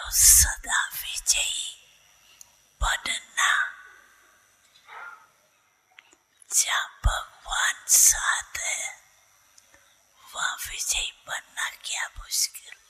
तो सदा विजयी बनना। जहाँ भगवान साथ है वहाँ विजयी बनना क्या मुश्किल।